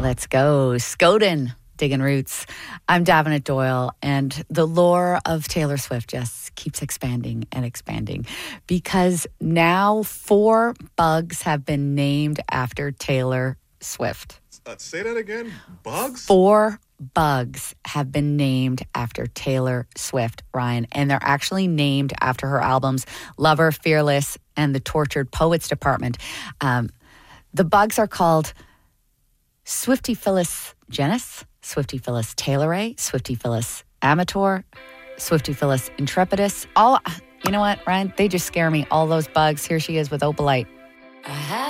Let's go. Scoden, digging roots. I'm Davenant Doyle, and the lore of Taylor Swift just keeps expanding and expanding because now 4 bugs have been named after Taylor Swift. Say that again? Bugs? 4 bugs have been named after Taylor Swift, Ryan, and they're actually named after her albums Lover, Fearless, and The Tortured Poets Department. The bugs are called Swiftyphilus genus, Swiftyphilus taylori, Swiftyphilus amator, Swiftyphilus intrepidus. All, you know what, Ryan? They just scare me. All those bugs. Here she is with Opalite.